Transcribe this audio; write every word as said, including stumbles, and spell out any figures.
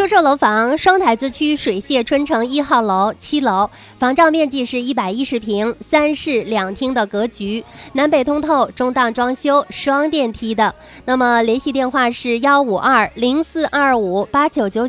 出售楼房双台资区水榭春城一号楼七楼，房照面积是一百一十平，三室两厅的格局，南北通透，中档装修，双电梯的。那么联系电话是幺五二零四二五八九九。